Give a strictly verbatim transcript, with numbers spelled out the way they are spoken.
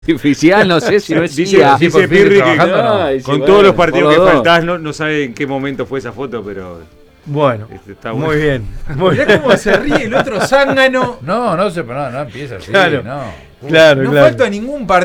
Oficial, no sé si no es Dice, I A. dice Pirri que trabajando, con, no. Ay, con sí, todos bueno, los partidos por que los dos. faltás, no, no sabe en qué momento fue esa foto, pero Bueno, este, está bueno. muy bien. Muy Mirá bien. cómo se ríe el otro zángano. No, no se, no, no empieza así, Claro. no. Claro, No claro. falta ningún partido.